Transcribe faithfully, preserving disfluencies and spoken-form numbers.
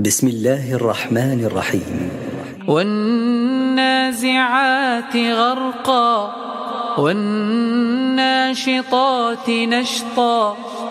بسم الله الرحمن الرحيم. والنازعات غرقا والناشطات نشطا